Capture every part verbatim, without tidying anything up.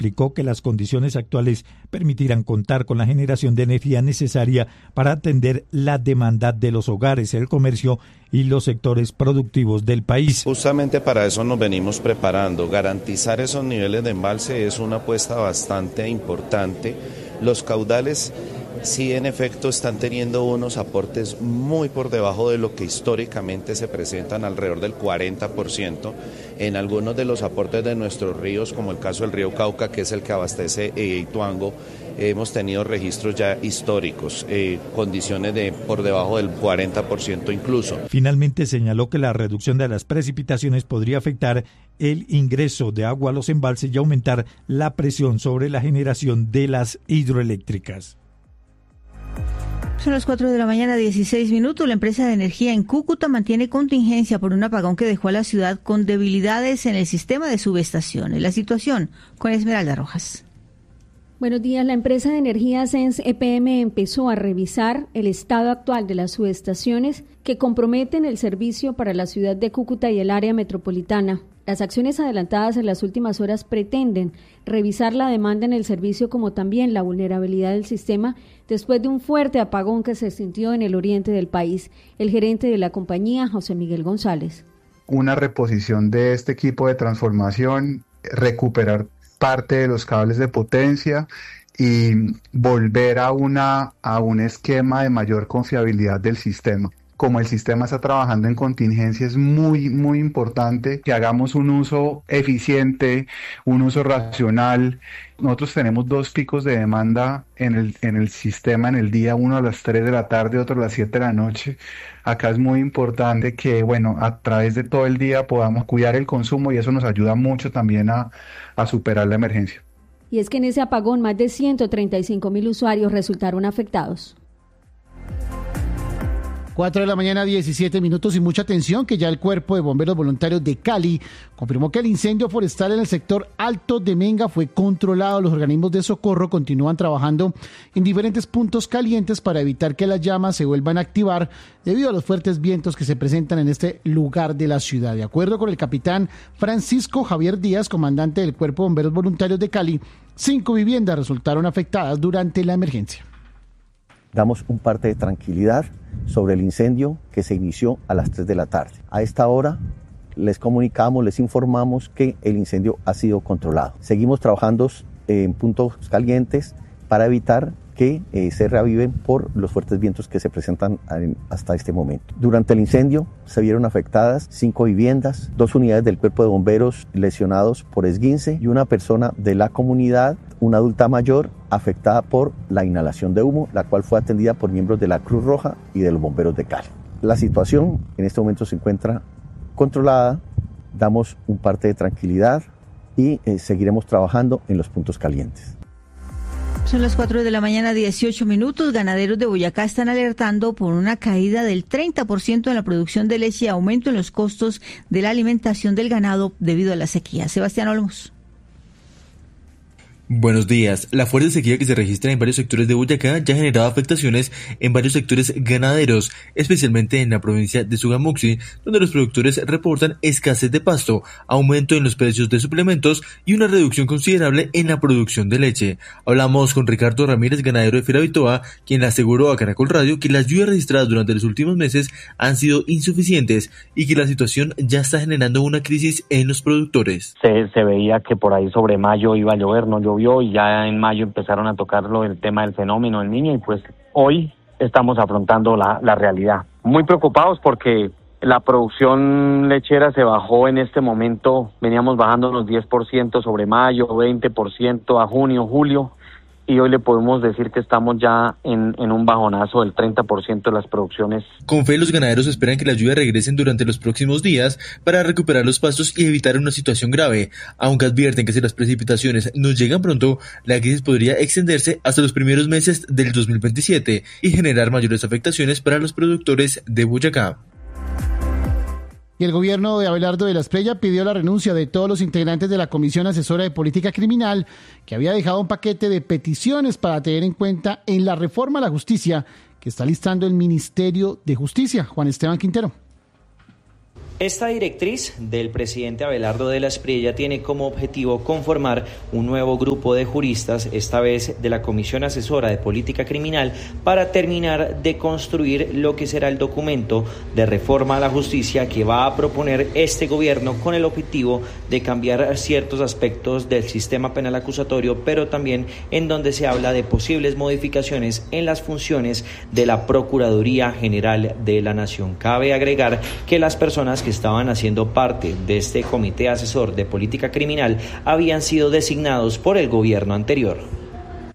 explicó que las condiciones actuales permitirán contar con la generación de energía necesaria para atender la demanda de los hogares, el comercio y los sectores productivos del país. Justamente para eso nos venimos preparando. Garantizar esos niveles de embalse es una apuesta bastante importante. Los caudales sí, en efecto, están teniendo unos aportes muy por debajo de lo que históricamente se presentan, alrededor del cuarenta por ciento. En algunos de los aportes de nuestros ríos, como el caso del río Cauca, que es el que abastece eh, Ituango, eh, hemos tenido registros ya históricos, eh, condiciones de por debajo del cuarenta por ciento incluso. Finalmente señaló que la reducción de las precipitaciones podría afectar el ingreso de agua a los embalses y aumentar la presión sobre la generación de las hidroeléctricas. Son las cuatro de la mañana, dieciséis minutos. La empresa de energía en Cúcuta mantiene contingencia por un apagón que dejó a la ciudad con debilidades en el sistema de subestaciones. La situación con Esmeralda Rojas. Buenos días. La empresa de energía Sens E P M empezó a revisar el estado actual de las subestaciones que comprometen el servicio para la ciudad de Cúcuta y el área metropolitana. Las acciones adelantadas en las últimas horas pretenden revisar la demanda en el servicio como también la vulnerabilidad del sistema después de un fuerte apagón que se sintió en el oriente del país. El gerente de la compañía, José Miguel González. Una reposición de este equipo de transformación, recuperar parte de los cables de potencia y volver a, una, a un esquema de mayor confiabilidad del sistema. Como el sistema está trabajando en contingencia, es muy, muy importante que hagamos un uso eficiente, un uso racional. Nosotros tenemos dos picos de demanda en el, en el sistema en el día, uno a las tres de la tarde, otro a las siete de la noche. Acá es muy importante que, bueno, a través de todo el día podamos cuidar el consumo y eso nos ayuda mucho también a, a superar la emergencia. Y es que en ese apagón más de ciento treinta y cinco mil usuarios resultaron afectados. cuatro de la mañana, diecisiete minutos y mucha atención que ya el Cuerpo de Bomberos Voluntarios de Cali confirmó que el incendio forestal en el sector Alto de Menga fue controlado. Los organismos de socorro continúan trabajando en diferentes puntos calientes para evitar que las llamas se vuelvan a activar debido a los fuertes vientos que se presentan en este lugar de la ciudad. De acuerdo con el capitán Francisco Javier Díaz, comandante del Cuerpo de Bomberos Voluntarios de Cali, cinco viviendas resultaron afectadas durante la emergencia. Damos un parte de tranquilidad sobre el incendio que se inició a las tres de la tarde. A esta hora les comunicamos, les informamos que el incendio ha sido controlado. Seguimos trabajando en puntos calientes para evitar que eh, se reaviven por los fuertes vientos que se presentan en, hasta este momento. Durante el incendio se vieron afectadas cinco viviendas, dos unidades del Cuerpo de Bomberos lesionados por esguince y una persona de la comunidad, una adulta mayor, afectada por la inhalación de humo, la cual fue atendida por miembros de la Cruz Roja y de los bomberos de Cali. La situación en este momento se encuentra controlada, damos un parte de tranquilidad y eh, seguiremos trabajando en los puntos calientes. Son las cuatro de la mañana, dieciocho minutos. Ganaderos de Boyacá están alertando por una caída del treinta por ciento en la producción de leche y aumento en los costos de la alimentación del ganado debido a la sequía. Sebastián Olmos. Buenos días. La fuerte sequía que se registra en varios sectores de Boyacá ya ha generado afectaciones en varios sectores ganaderos, especialmente en la provincia de Sogamuxi, donde los productores reportan escasez de pasto, aumento en los precios de suplementos y una reducción considerable en la producción de leche. Hablamos con Ricardo Ramírez, ganadero de Firavitoa, quien aseguró a Caracol Radio que las lluvias registradas durante los últimos meses han sido insuficientes y que la situación ya está generando una crisis en los productores. Se, se veía que por ahí sobre mayo iba a llover, no llovió, y ya en mayo empezaron a tocarlo el tema del fenómeno del Niño y pues hoy estamos afrontando la, la realidad. Muy preocupados porque la producción lechera se bajó en este momento, veníamos bajando unos diez por ciento sobre mayo, veinte por ciento a junio, julio, y hoy le podemos decir que estamos ya en, en un bajonazo del treinta por ciento de las producciones. Con fe, los ganaderos esperan que las lluvias regresen durante los próximos días para recuperar los pastos y evitar una situación grave, aunque advierten que si las precipitaciones no llegan pronto, la crisis podría extenderse hasta los primeros meses del dos mil veintisiete y generar mayores afectaciones para los productores de Boyacá. Y el gobierno de Abelardo de la Espriella pidió la renuncia de todos los integrantes de la Comisión Asesora de Política Criminal, que había dejado un paquete de peticiones para tener en cuenta en la reforma a la justicia que está listando el Ministerio de Justicia. Juan Esteban Quintero. Esta directriz del presidente Abelardo de la Espriella tiene como objetivo conformar un nuevo grupo de juristas, esta vez de la Comisión Asesora de Política Criminal, para terminar de construir lo que será el documento de reforma a la justicia que va a proponer este gobierno, con el objetivo de cambiar ciertos aspectos del sistema penal acusatorio, pero también en donde se habla de posibles modificaciones en las funciones de la Procuraduría General de la Nación. Cabe agregar que las personas que estaban haciendo parte de este comité asesor de política criminal habían sido designados por el gobierno anterior.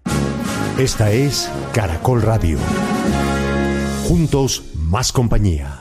Esta es Caracol Radio. Juntos, más compañía.